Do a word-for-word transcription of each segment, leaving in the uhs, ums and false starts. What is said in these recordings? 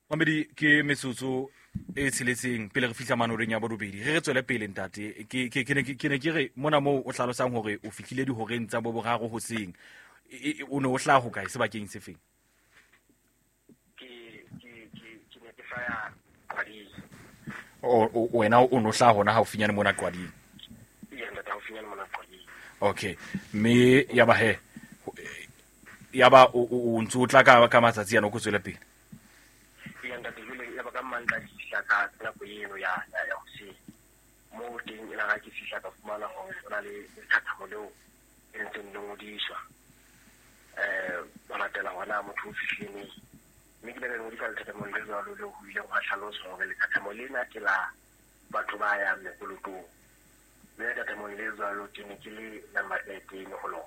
Mamedi ke metsotso e tsheletseng pele re fihla manoreng ya borobedi re re tswele pele ntate ke ke ne ke ne ke re mona mo o hlalosang hore o fihlile dihoreng tsa bo boraro hoseng o ne o hla ho kae sebakeng se feng ke ke ke ke ne ke faya Qwading o wena o no hla hona ha o finyane mona Qwading ya nda o finyane mona Qwading okay me ya ba he ya ba o ntse o tla ka ka matsatsi yana o go tswela pele nda ke le ya ba ka mantla di fihla ka tsena go yeno ya ya go se mo teng ina ga ke fihla ka fumana go bona le thata mo leo e ntse le ngodiswa eh bana tela hona motho o fihlene mme ke le mo di fa le thata mo le jwa lo le ho ile go hlalosa gore le thata mo lena ke la batho ba ya me koloto le thata mo le jwa lo ke ne ke le na matete mo go lo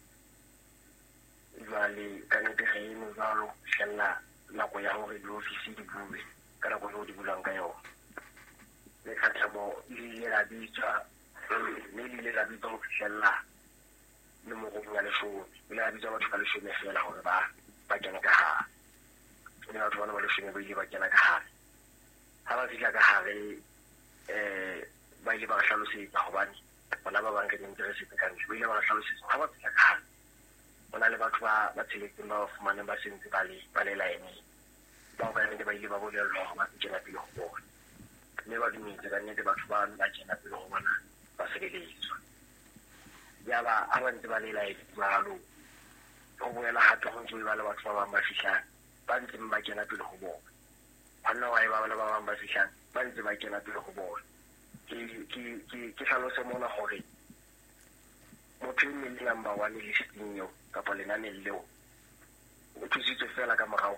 jwale ka ne te ge mo jwa lo hlella nako ya hore di-office di bue ka nako eo di bulang ka yona le kgatlhamo le ile la bitsa le ile la bitsa go fihlella le mo go ya leshome le la bitsa batho ba leshome fela gore ba ba kena ka hare le batho ba ba leshome ba ile ba kena ka hare ha ba fihla ka hare eh ba ile ba hlalosetsa hobane bona ba bang ke interest ka ntle ba ile ba hlalosetsa ha ba fihla ka hare bona le batho ba ba tsheletseng ba fumane ba sentse ba le ba le line ba ba ne ba ile ba bolelwa ba tsena pele go bona mme ba dumetsa ka nnete batho ba ba tsena pele go bona ba sebeletswa ya ba a ba ntse ba le line ba lo go boela hape go ntse ba le batho ba bang ba fihlang ba ntse ba kena pele go bona banna wa ba ba ba bang ba fihlang ba ntse ba kena pele go bona ke ke ke ke hlalosa mona gore motho e le number one le listing yo kapa lenane leo o thusitse fela ka morao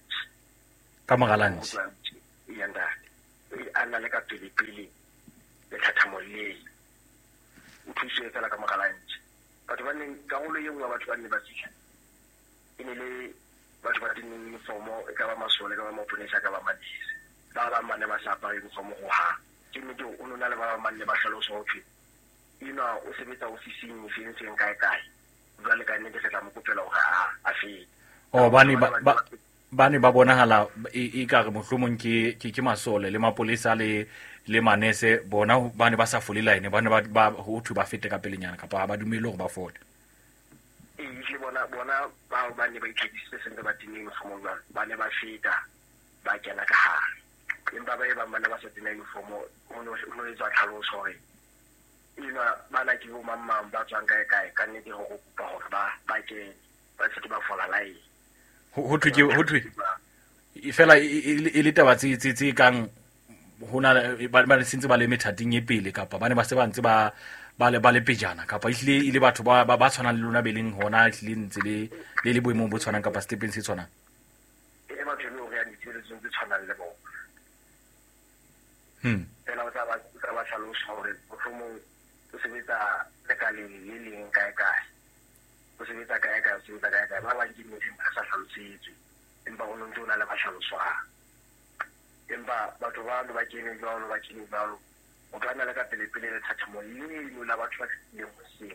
ka mogalansi ya nda e ana le ka pele pele le thathamo le o thusitse fela ka mogalansi batho ba neng ka go le yengwa batho ba ne ba tsika ene le batho ba dineng uniformo e ka ba masole ka ba maponesa ka ba madisi ba ba mane ba sa apara uniformo go ha ke mme o nona le ba ba mane ba hlalosa ho thwe ina o sebetsa ofising e fentseng kae kae jwale ka nnete fela mo kopela gore a a fe o bane ba bane ba bonahala e ka re mohlomong ke ke ke masole le mapolesa le le manese bona bane ba sa fole line bane ba ho thu ba fete ka pelenyana kapa ba dumele go ba fole e ile bona bona ba bane ba itlhedise sentse ba tineng mo ba bane ba feta ba kena ka ha empa ba e ba bana ba sa tineng uniform o no o no etsa tlhaloso gore ina bana ke bo mamma ba tswang kae kae ka nnete go kopa gore ba ba ke ba se ba fola line ho thwe ho thwe e fela e le taba tse tse kang hona ba ba sentse ba le methating e pele kapa bane ba se ba ntse ba ba le ba le pejana kapa ile ile batho ba ba tshwanang le lona beleng hona ile ntse le le le boemong bo tshwanang kapa stepeng se tshwanang e ba tshwere go ya ditshebetso tse tshwanang le bona hm ela ba ba ba hlalosa hore mohlomong o sebetsa le ka le le leng kae kae o sebetsa kae kae o sebetsa kae kae ba ba ke mo ba sa hlalositswe empa o ntse o na le ba hlaloswa empa batho ba ba kene jwalo ba kene jwalo o ka nna le ka pele pele le thathamo le la batho ba le go se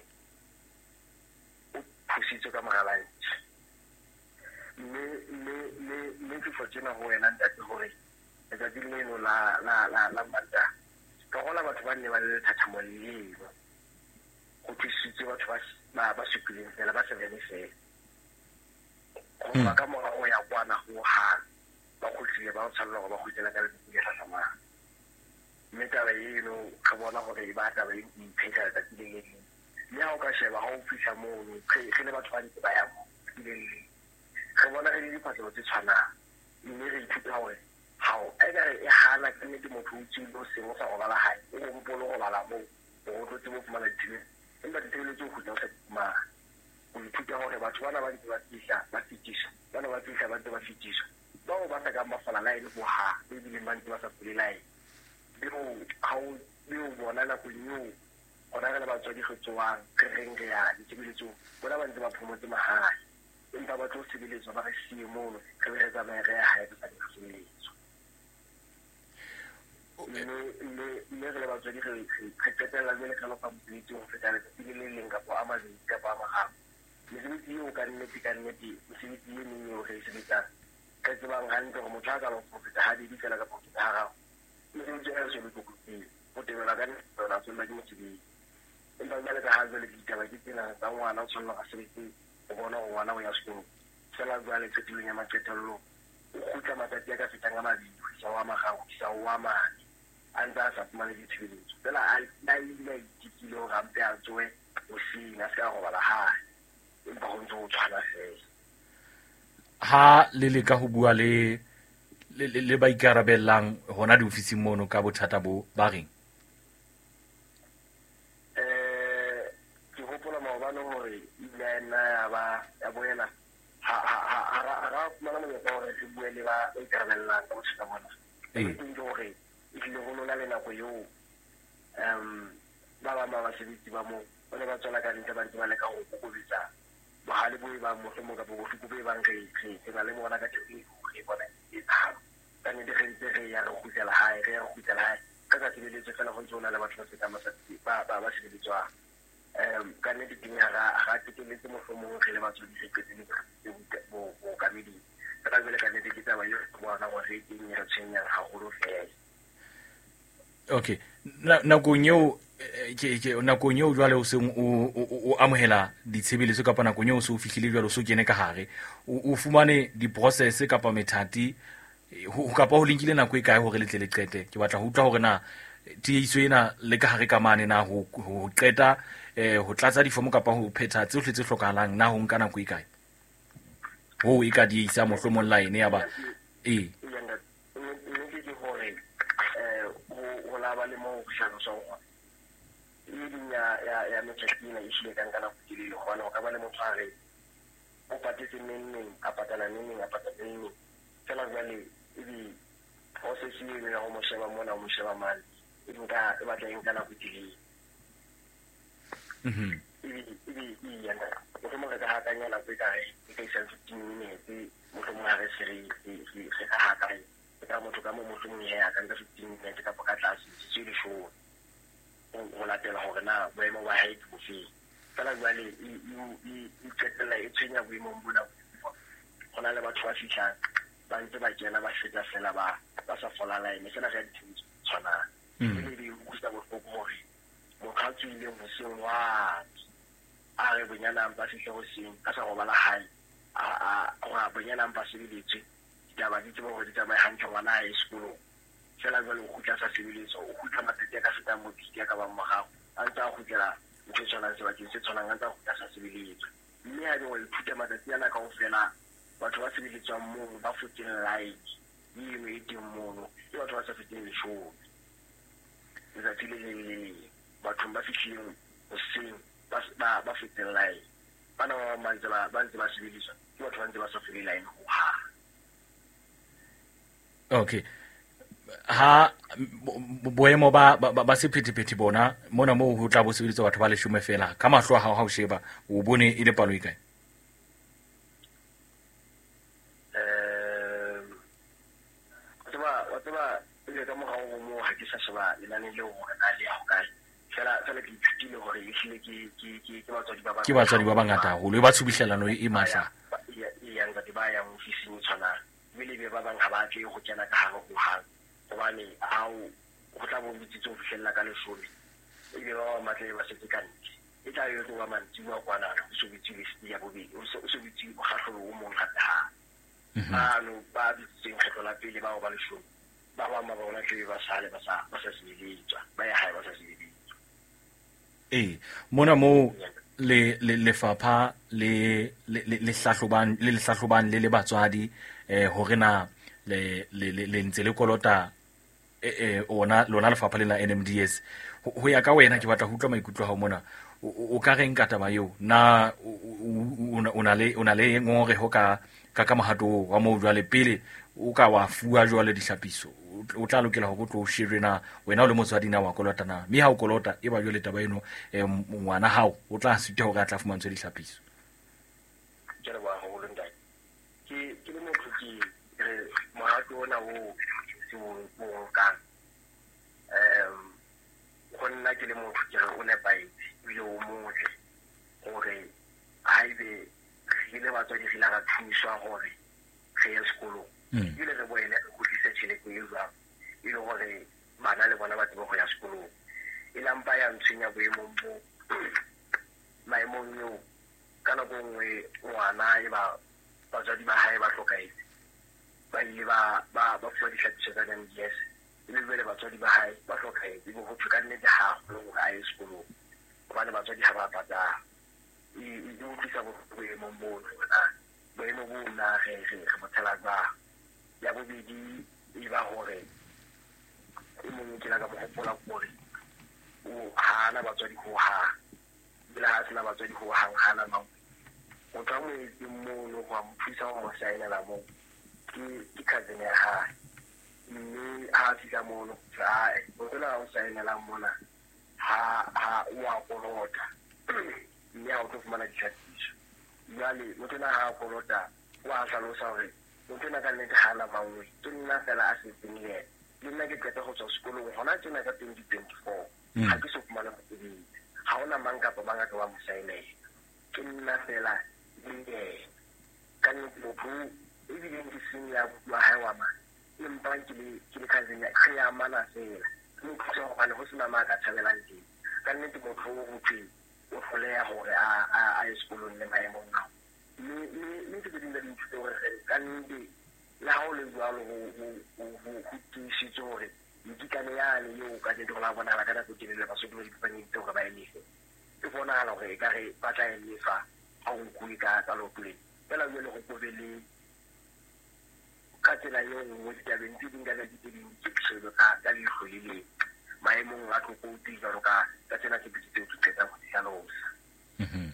o thusitse ka mogalantshe mme mme mme mme ke fotsena ho wena ntate hore etsa dileno la la la la manta ka gola batho ba ne ba le thathamo le go thusitse batho ba ba sepileng fela ba se bene fela go ba ka mora o ya kwana go ha ba go tlile ba tshwanela go ba go tsela ka le di tlhama mme taba eno ka bona gore ba taba e iphetha ka dileng le ha o ka sheba ha o fihla mo ke le batho ba di ba ya mo dileng re bona re di patlo tse tshwanang mme re ithuta hore how e ga e hana ka nnete motho o tsilo se mo sa go bala hae o go mpolo go bala mo o go tlotse mo fumana ditile empa ditile tse go tla ma o ithuta hore batho bana ba di ba fihla ba fitisha bana ba fihla ba ntse ba fitisha ba o ba sa ka mafala line go ha e bile ba ntse ba sa fule line beo how beo bona la go nyu ona ga ba tswa di gotsoang ke reng ya ditshebetso bona ba ntse ba phomotse mahae empa ba tlo sebeletswa ba re sie mo re re tsa ba re ya hae ba di sebeletswa le le le re ba tswa di re kgetela le ka lopa botse go feta le le leng ka po amazi ka pa maga le se di o ka nnete ka nnete se di le neng o re se bitsa ka tsebang hantle gore motho a ka lo feta ha di fela ka feta ha gago mosebetsi a se le kokotsi go tebela ka nna tsona ke mosebetsi empa jale ka ha jale ke ditaba ke tsena tsa ngwana o tshwanela ka sebetse go bona go ngwana o ya sekolo fela jale tsetileng ya maqetello o khutla matsatsi a ka fetang a mabedi sa wa magago sa wa mane a ntse a sa fumane ditshebeletso fela a ile a itikile gore gampe a tsoe o sina se a go bala hae empa go ntse o tshwana fela ha le le ka ho bua le le le ba ikarabellang hona di ofising mono ka bothata bo ba reng eh ke hopola maobane hore ile nna ya ba ya boela ha ha ha ha mana mo ka hore se bue le ba ikarabellang ka bothata bona eh ke hore ile go nona le nako yo um ba ba ba sebetsi ba mo ba ne ba tsona ka dintle ba ntse ba le ka go kokobetsa ba ha le boe ba mo mo ka bo go fukube ba nka itse ke na le bona ka teng e bona e tsa ka ne di rente re ya go khutela hae re ya go khutela hae ka ka tsebeletse fela go tsona le batho ba se ka masatsi ba ba ba sebeletswa um ka ne di tinya ga ga tekeletse mo mo re le batho di se tsetse bo bo ka medi ka ka ka ne di kitaba yo bona go re tinya re tsenya ga go lo fela okay na na go nyo ke ke na go nyo jwale o se o amohela ditshebeletso ka pana go nyo o se o fihlile jwale o se kene ka hare o fumane di process ka pa methati ho ka pa ho linkile na go e kae hore le tle le qete ke batla ho utlwa hore na tiiso ena le ka hare ka mane na ho ho qeta eh ho tlatsa di form ka pa ho phetha tse hle tse hlokahalang na ho nka na go e kae ho e ka di isa mohlomong line ya ba eh ba le mo shano so ya ya ya metšhatina e shile ka kana putile gona o ka ba le motho a re o patetse neng a patala neng a patala neng fela jale e di process e le go mo sheba mona mo sheba mane e nka e batla eng kana putile mhm e di e di ya na o mo ka ha kanya la peka e ka isa fifteen minutes mo mo ha re sere e e ka ha ka ka motho ka mo mo mo ya ka nka fifteen minutes ka ka tlase se le show o latela hore na boemo wa hae bo fe fela jwale e e e tsetela e tsenya boemo bona gona le batho ba fitlang ba ntse ba kena ba feta fela ba ba sa fola line fela ga dithuso tsona le di go sa go go hore mo ka tsile mo se wa a re bonyana ba fihle go seng ka sa go bala hae a a wa bonyana ba se diletse ditaba di tsebo go di tsamaya hantle ngwana a sekolo fela jwale o khutla sa sebeletso o khutla matsatsi ka feta mo pitya ka ba mogago a ntse a khutlela ntse tsona se batho se tsona ngantsa go khutla sa sebeletso mme a go ithuta matsatsi ana ka go fela batho ba sebeletswa mo ba futseng light di me di mo ke batho ba sa feteng le show za tile le batho ba fitlhileng o seng ba ba ba feteng light bana ba mantse ba ba ntse ba sebeletswa ke batho ba ntse ba sa feteng line ho ha okay ha boemo ba ba sephetephete bona mona mo ho tla bo sebedisa batho ba le shume fela ka mahlo a hao ha o sheba o bone ile palo e kae eh tsaba tsaba ile ka mo ha o mo ha ke sa sheba lenane le hore na le ho kae fela fela ke ithutile hore e hlile ke ke ke ke batswadi ba ba ke batswadi ba bangata ho le ba tshubihlelano e matla ya ya nga di ba ya mo ofising tsona bile be ba bang ha ba tle go kena ka hare ho hang gobane ao go tla bo ditso go fihlella ka lesome e be ba matle ba se ka ntle e tla yo go mantsi wa kwana go se bitse le ya bobedi o se bitse go gahlolo o mong hata ha ba no ba ditse kgetlo la pele ba ba lesome ba ba ma bona ke ba sale ba sa ba sa sebeletswa ba ya hae ba sa sebeletswa eh mona mo le le lefapha le le hlahloban le le hlahloban le le batswadi eh hore na le le le ntse le kolota eh ona lona lefapha le la N M D S ho ya ka wena ke batla ho utlwa maikutlo ha mona o ka reng ka taba eo na ona le ona le ngore ho ka ka ka mohato wa mo jwale pele o ka wa fuwa jwale dihlapiso o tla lokela ho go tlo shire na wena o le motswadi na wa kolota na mme ha o kolota e ba jwale taba eno ngwana hao o tla sitwa ho ka tla fumantswe dihlapiso jere ba ho le ndai ke ke le motho ke re mohato ona o o ka em gonna ke le motho ke re o ne baitse ile o motle gore a ibe ile batswadi sila ga thusa gore ge ya sekolo ile re boele re khutlise tšhelete e jwang e le gore bana le bona ba tsebe go ya sekolong e lampa ya ntshwenya boemong mo maemong yo ka nako nngwe ngwana e ba batswadi ba hae ba tlhokaetse ba ile ba ba ba fuwa ditlhapiso tsa M D S e le bele batswadi ba hae ba tlhokaetse bo go thuka nnete ha go go a ye sekolong bana batswadi ha ba patala e e utlwisa boemong bono boemo bo nna ge ge ge bothela ba ya bobedi e ba gore e mongwe ke la ka mogopola gore o hana batswadi go ha bila ha sena batswadi go hang hana ma o tla mo e mono go mo thusa go mo saenela mo ke ke cousin ya ha mme ha fika mono tsa o tla o saenela mona ha ha wa kolota mme ha o tlo fumana ditlhapiso jale mo tena ha kolota wa hlalosa gore mo tena ka nnete ha na bangwe ke nna fela a se tsenile le nna ke qeta go tswa sekolong gona tsena ka twenty twenty-four ha ke so fumana mosebetsi ha ona mang kapa mang a ka wa mosaenela ke nna fela le ka nnete motho e bile ke senya wa hae wa ma empa ke le ke le cousin ya ke ya mana fela mo tso go bana go sena ma ka tshabelang teng ka nnete motho o go tse o foleya gore a a a sekolong le maemo a me me me ke dinga di tso gore ka nnete la ho le jwalo go go go go tshitse gore di kana ya le yo ka dintho la bona la ka go dinela ba so di ba ni tso ga ba elife e bona la gore ka re ba tla elifa a o nkui ka ka lo tle pela yo le go pobele ka tsela yo mo di tabeng di dinga le di di tselo ka ka le go le maemong a tlo go tira ka ka tsena ke bitse tse tse tsa go tlhalosa mhm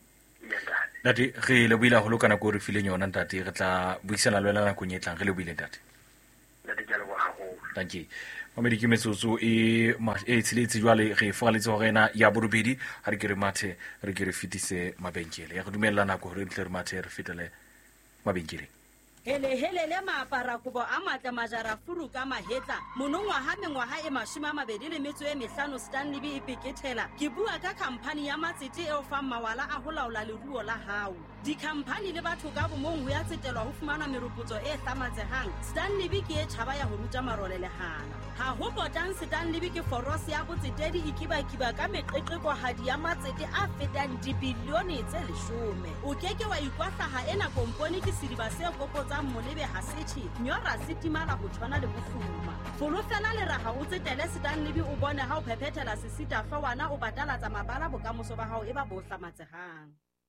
Ntate re le buila go lokana go re fileng yona ntate re tla buisana le wena go nyetlang re le buile ntate ntate ke a le go hago thank you Mamedi ke metsotso e e tshiletse jwale re fogaletse go rena ya borobedi ha re ke re mathe re ke re fitise mabenkele ya go dumella nako re tle re mathe re fitele mabenkele hele hele le maapara kobo a matla majara furu ka mahetla monongwa ha mengwaha e mashima mabedi le metso e mehlano Stanley B ipekethela ke bua ka company ya matsete e o fa mawala a ho laola leruo la hao di company le batho ka bomong ho ya tsetelwa ho fumana meropotso e hlamatsehang Stanley B ke e tshaba ya ho ruta marole le hana ha ho botang Stanley B ke foros ya botsetedi ikiba kiba ka meqeqeko hadi ya matsete a fetang dibilione tse leshome o keke wa ikwahla ha ena komponi ke sidiba se kopotsa molebe ha sethi nyora sitimala go tshwana le bofuma folofela le raga o tsetele Stanley B o bone ha o phephetela sesita fa wana o batala tsa mabala bokamoso ba hao e ba bo hlamatsehang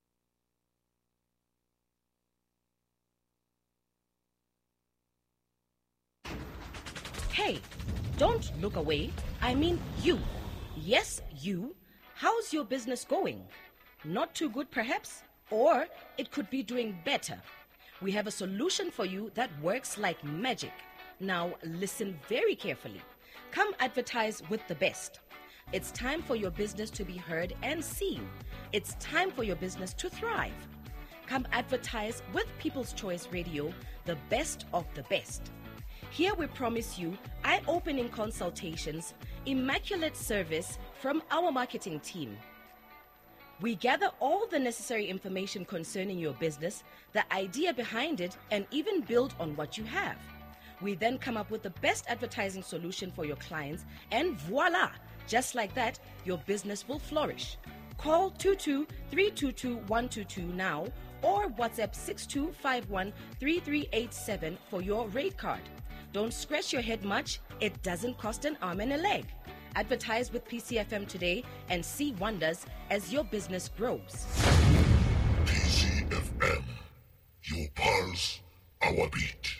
Hey, don't look away. I mean you. Yes, you. How's your business going? Not too good, perhaps? Or it could be doing better. We have a solution for you that works like magic. Now, listen very carefully. Come advertise with the best. It's time for your business to be heard and seen. It's time for your business to thrive. Come advertise with People's Choice Radio, the best of the best. Here we promise you eye-opening consultations, immaculate service from our marketing team. We gather all the necessary information concerning your business, the idea behind it, and even build on what you have. We then come up with the best advertising solution for your clients, and voila! Just like that, your business will flourish. Call two two three two two one two two now or WhatsApp six two five one three three eight seven for your rate card. Don't scratch your head much. It doesn't cost an arm and a leg. Advertise with P C F M today and see wonders as your business grows. P C F M, your pulse, our beat.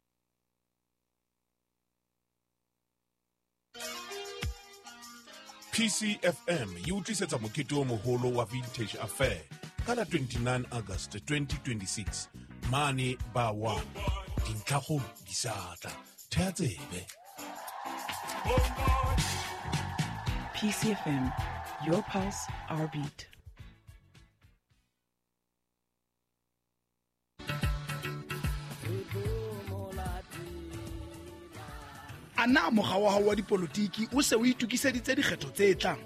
P C F M e utlwisetsa mokete o moholo wa Vintage Affair ka la twenty-nine August twenty twenty-six mane ba one dintlhago di satla thea tsebe. P C F M, your pulse, our beat. Ana moga wa hao wa dipolotiki o se o itukiseditse dikgetho tse tlang.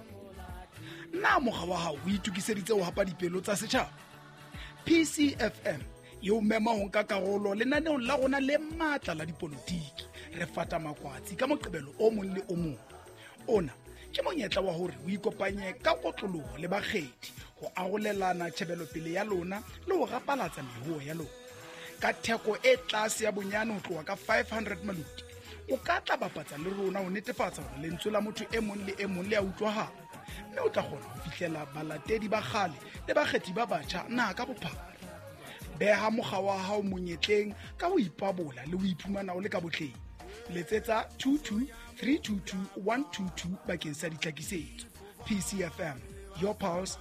Na moga wa hao o itukiseditse ho hapa dipelo tsa setjhaba. P C F M, yo mema ho nka karolo lenaneong la rona le matla la dipolotiki re fata makwatsi ka moqebelo o mong le o mong. Ona ke monyetla wa hore o ikopanye ka kotloloho le bakgethi ho arolelana tjhebelopele ya lona le ho rapalatsa mehuo ya lona. Ka theko e tlase ya bonyane ho tloha ka five hundred maluti, o ka tla bapatsa le rona ho netefatsa hore lentswe la motho e mong le e mong le a utlwahala, mme o tla kgona ho fihlela balatedi ba kgale le bakgethi ba batjha naha ka bophara. Beha mokga wa hao monyetleng ka ho ipabola le ho iphumana o le ka botleng. Letsetsa two two three two two one two two bakeng sa ditlhakisetso. P C F M, your pulse,